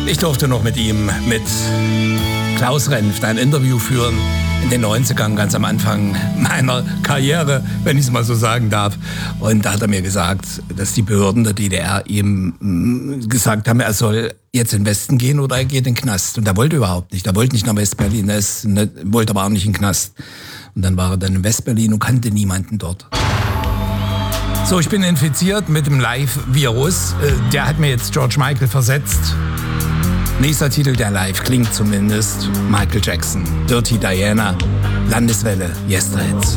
Ich durfte noch mit ihm, mit Klaus Renft, ein Interview führen in den 90ern, ganz am Anfang meiner Karriere, wenn ich es mal so sagen darf. Und da hat er mir gesagt, dass die Behörden der DDR ihm gesagt haben, er soll jetzt in den Westen gehen oder er geht in den Knast. Und er wollte überhaupt nicht. Er wollte nicht nach West-Berlin, wollte aber auch nicht in den Knast. Und dann war er dann in West-Berlin und kannte niemanden dort. So, ich bin infiziert mit dem Live-Virus. Der hat mir jetzt George Michael versetzt. Nächster Titel, der live klingt zumindest. Michael Jackson, Dirty Diana, Landeswelle, Yesterhits.